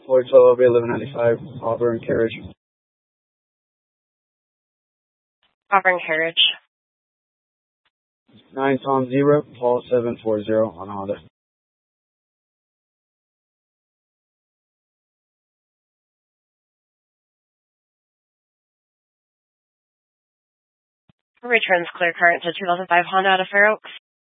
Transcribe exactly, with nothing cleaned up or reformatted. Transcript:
Floyd twelve A eleven ninety-five, Auburn Carriage. Auburn Carriage. nine Tom zero, Paul seven four zero on Honda. Returns clear current to two thousand five Honda out of Fair Oaks.